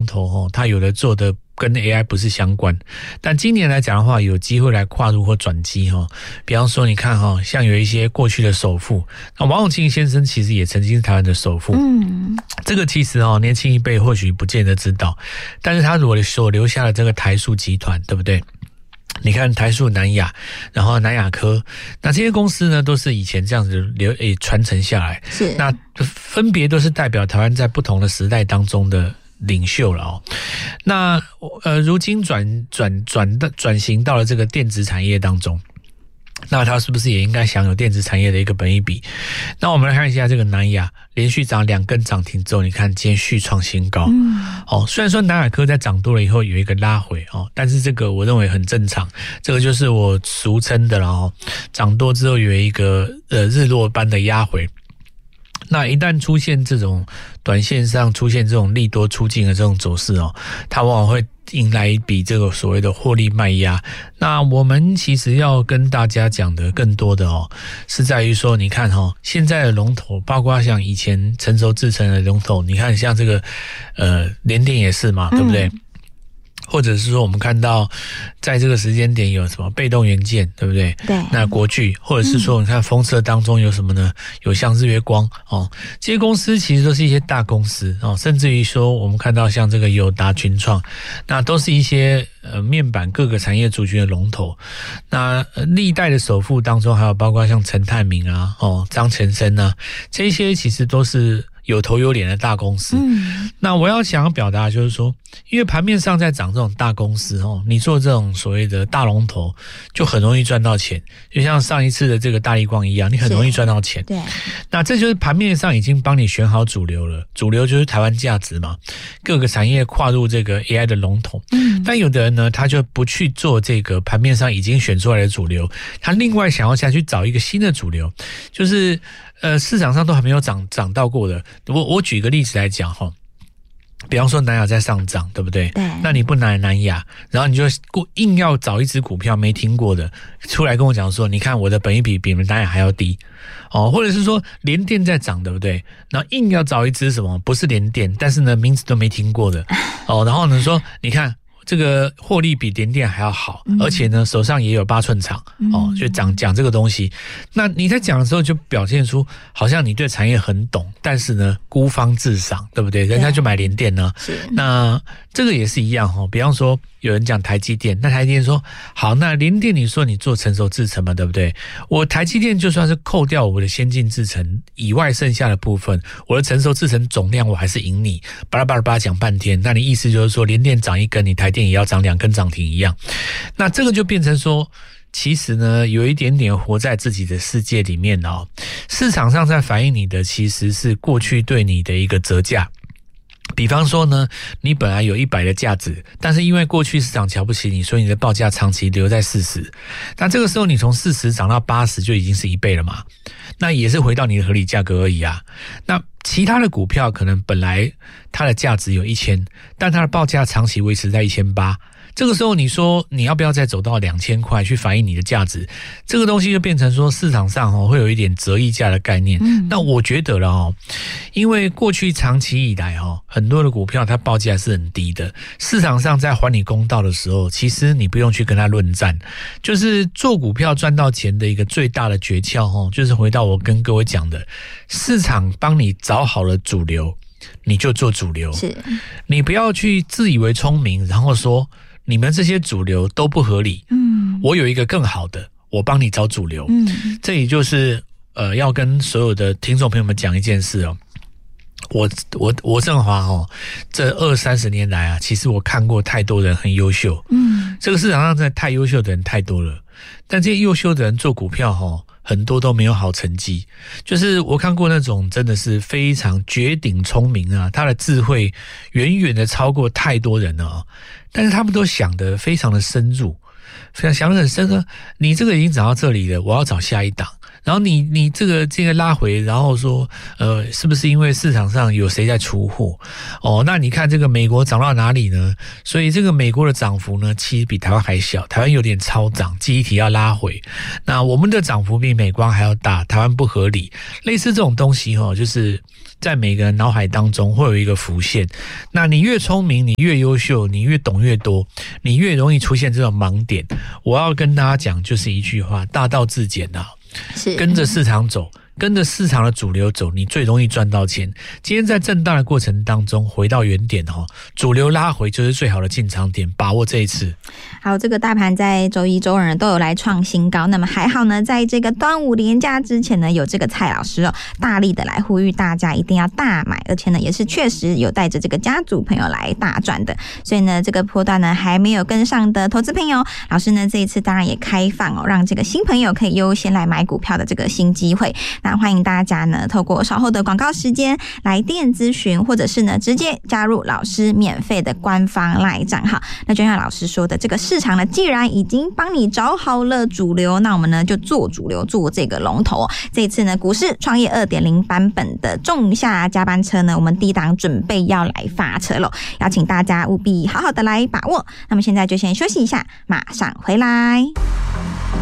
头它有的做的跟 AI 不是相关，但今年来讲的话，有机会来跨入或转机比方说你看像有一些过去的首富，那王永庆先生其实也曾经是台湾的首富，这个其实年轻一辈或许不见得知道，但是他如果所留下的这个台塑集团，对不对？你看台塑、南亚，然后南亚科，那这些公司呢，都是以前这样子传承下来， 是那分别都是代表台湾在不同的时代当中的领袖了那如今转型到了这个电子产业当中，那它是不是也应该享有电子产业的一个本益比？那我们来看一下这个南亚连续涨2根涨停之后，你看今天续创新高。虽然说南亚科在涨多了以后有一个拉回但是这个我认为很正常，这个就是我俗称的了涨多之后有一个日落般的压回。那一旦出现这种短线上出现这种利多出尽的这种走势它往往会迎来一笔这个所谓的获利卖压。那我们其实要跟大家讲的更多的是在于说，你看现在的龙头，包括像以前成熟制程的龙头，你看像这个联电也是嘛，对不对？或者是说我们看到在这个时间点有什么被动元件，对不对？ 对。 那国巨，或者是说你看封测当中有什么呢？有像日月光这些公司其实都是一些大公司甚至于说我们看到像这个友达、群创，那都是一些面板各个产业族群的龙头。那历代的首富当中还有包括像陈泰明啊张前生啊，这些其实都是有头有脸的大公司。那我想要表达的就是说，因为盘面上在涨这种大公司你做这种所谓的大龙头就很容易赚到钱，就像上一次的这个大立光一样，你很容易赚到钱。 对， 那这就是盘面上已经帮你选好主流了，主流就是台湾价值嘛，各个产业跨入这个 AI 的龙头。但有的人呢，他就不去做这个盘面上已经选出来的主流，他另外想要下去找一个新的主流，就是市场上都还没有涨到过的。我举个例子来讲比方说南亚在上涨，对不对？ 对。 那你不拿南亚，然后你就硬要找一只股票没听过的出来跟我讲说，你看我的本益比比你们南亚还要低或者是说联电在涨，对不对？然后硬要找一只什么不是联电，但是呢名字都没听过的然后呢说你看这个获利比联电还要好，而且呢手上也有8寸厂就讲这个东西。那你在讲的时候就表现出好像你对产业很懂，但是呢孤芳自赏，对不对？人家就买联电呢。那这个也是一样比方说有人讲台积电，那台积电说好，那联电你说你做成熟制程嘛，对不对？我台积电就算是扣掉我的先进制程以外剩下的部分，我的成熟制程总量我还是赢你，巴拉巴拉巴拉讲半天。那你意思就是说联电涨1根，你台电也要涨2根涨停一样。那这个就变成说其实呢有一点点活在自己的世界里面市场上在反映你的其实是过去对你的一个折价。比方说呢，你本来有100的价值，但是因为过去市场瞧不起你，所以你的报价长期留在40。那这个时候你从40涨到80就已经是1倍了嘛，那也是回到你的合理价格而已啊。那其他的股票可能本来它的价值有1000，但它的报价长期维持在1800。这个时候你说你要不要再走到2000块去反映你的价值，这个东西就变成说市场上会有一点折溢价的概念。那我觉得了因为过去长期以来很多的股票它报价是很低的，市场上在还你公道的时候，其实你不用去跟他论战。就是做股票赚到钱的一个最大的诀窍就是回到我跟各位讲的，市场帮你找好了主流，你就做主流。是，你不要去自以为聪明，然后说你们这些主流都不合理，我有一个更好的，我帮你找主流。这也就是要跟所有的听众朋友们讲一件事我振华这20-30年来啊，其实我看过太多人很优秀，这个市场上真的太优秀的人太多了，但这些优秀的人做股票很多都没有好成绩。就是我看过那种真的是非常绝顶聪明啊，他的智慧远远的超过太多人了但是他们都想得非常的深入，非常想得很深说，你这个已经涨到这里了，我要找下一档。然后你这个拉回，然后说是不是因为市场上有谁在出货那你看这个美国涨到哪里呢？所以这个美国的涨幅呢其实比台湾还小，台湾有点超涨，记忆体要拉回。那我们的涨幅比美光还要大，台湾不合理。类似这种东西就是在每个人脑海当中会有一个浮现。那你越聪明，你越优秀，你越懂越多，你越容易出现这种盲点。我要跟大家讲就是一句话，大道至简啊， 是跟着市场走，跟着市场的主流走，你最容易赚到钱。今天在震荡的过程当中回到原点主流拉回就是最好的进场点，把握这一次。 好，这个大盘在周一周二都有来创新高，那么还好呢，在这个端午连假之前呢，有这个蔡老师大力的来呼吁大家一定要大买，而且呢也是确实有带着这个家族朋友来大赚的。所以呢这个波段呢还没有跟上的投资朋友，老师呢这一次当然也开放让这个新朋友可以优先来买股票的这个新机会。那欢迎大家呢透过稍后的广告时间来电咨询，或者是呢直接加入老师免费的官方 LINE 账号。那就像老师说的，这个市场呢既然已经帮你找好了主流，那我们呢就做主流，做这个龙头。这一次呢股市创业 2.0 版本的仲夏加班车呢，我们第一档准备要来发车了，邀请大家务必好好的来把握。那么现在就先休息一下，马上回来。